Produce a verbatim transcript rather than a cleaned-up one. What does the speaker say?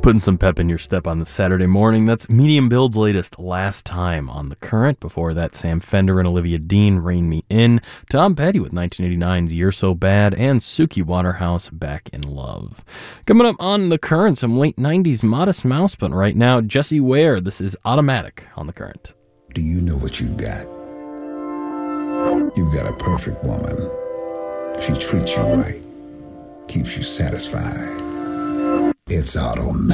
Putting some pep in your step on the Saturday morning. That's Medium Build's latest Last Time on The Current. Before that, Sam Fender and Olivia Dean, Rein Me In. Tom Petty with nineteen eighty-nine's You're So Bad. And Suki Waterhouse, Back in Love. Coming up on The Current, some late nineties Modest Mouse, but right now, Jessie Ware. This is Automatic on The Current. Do you know what you've got? You've got a perfect woman. She treats you right, keeps you satisfied. It's automatic.